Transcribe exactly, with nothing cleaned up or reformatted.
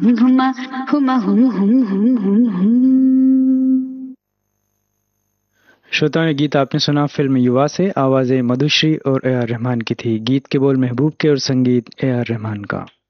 हुम हुमा हुमा हुम हुम हुम हुम हुम। श्रोताओं, ये गीत आपने सुना फिल्म युवा से। आवाजें मधुश्री और ए आर रहमान की थी। गीत के बोल महबूब के और संगीत ए आर रहमान का।